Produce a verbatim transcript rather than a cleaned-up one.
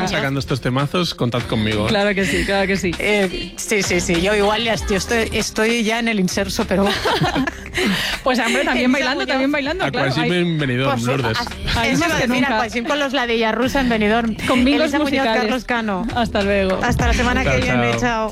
sigan sacando estos temazos, contad conmigo. Claro que sí, claro que sí. Eh, sí, sí, sí. Yo igual ya estoy, estoy, estoy ya en el inserso, pero... Pues hombre, también bailando, también bailando, claro. Aquasim en Benidorm, Pues, Lourdes. Ahí Eso más iba a que decir, nunca. Aquasim con los ladilla rusa en Benidorm. Con bingos Elisa Muñoz, musicales. Carlos Cano. Hasta luego. Hasta la semana Chao, que viene, chao. chao.